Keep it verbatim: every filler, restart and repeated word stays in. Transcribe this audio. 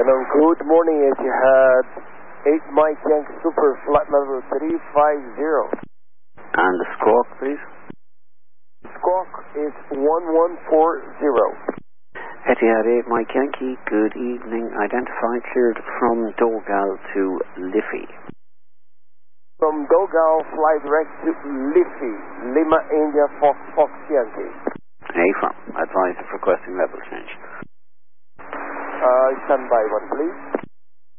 Venom, good morning, Etihad. eight Mike Yankee Super, flight level three five zero. And the squawk, please? Squawk is one one four zero. Etihad eight Mike Yankee, good evening. Identified, cleared from Dogal to Liffey. From Dogal, fly direct to Liffey, Lima India Fox Fox Yankee. A firm, advised of requesting level change. Uh, stand by one, please.